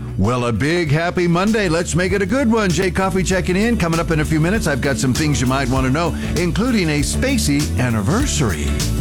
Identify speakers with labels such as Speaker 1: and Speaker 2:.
Speaker 1: Well, a big happy Monday. Let's make it a good one. Jay Coffee checking in. Coming up in a few minutes, I've got some things you might want to know, including a Spacey anniversary.